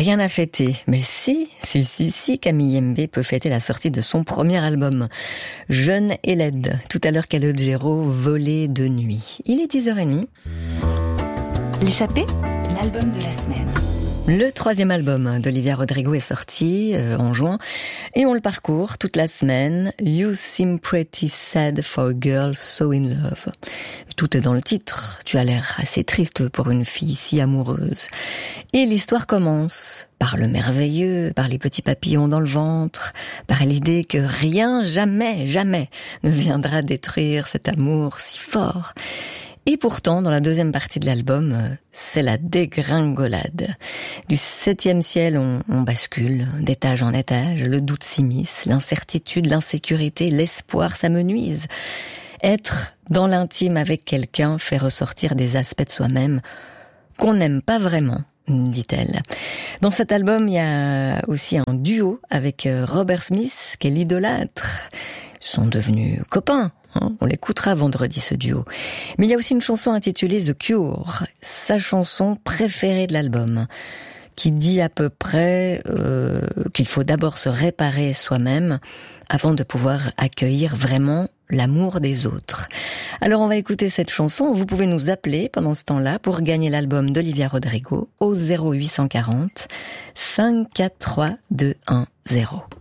Rien à fêter. Mais si, Camille Yembe peut fêter la sortie de son premier album. Jeune et laide. Tout à l'heure, Calogero, volé de nuit. Il est 10h30. L'échappée, l'album de la semaine. Le 3e album d'Olivia Rodrigo est sorti en juin et on le parcourt toute la semaine. You seem pretty sad for a girl so in love. Tout est dans le titre. Tu as l'air assez triste pour une fille si amoureuse. Et l'histoire commence par le merveilleux, par les petits papillons dans le ventre, par l'idée que rien, jamais ne viendra détruire cet amour si fort. Et pourtant, dans la deuxième partie de l'album, c'est la dégringolade. Du 7e ciel, on bascule d'étage en étage, le doute s'immisce, l'incertitude, l'insécurité, l'espoir s'amenuise. Être dans l'intime avec quelqu'un fait ressortir des aspects de soi-même qu'on n'aime pas vraiment, dit-elle. Dans cet album, il y a aussi un duo avec Robert Smith, qui est l'idolâtre. Ils sont devenus copains. On l'écoutera vendredi, ce duo. Mais il y a aussi une chanson intitulée The Cure, sa chanson préférée de l'album, qui dit à peu près qu'il faut d'abord se réparer soi-même avant de pouvoir accueillir vraiment l'amour des autres. Alors on va écouter cette chanson. Vous pouvez nous appeler pendant ce temps-là pour gagner l'album d'Olivia Rodrigo au 0840 543 210.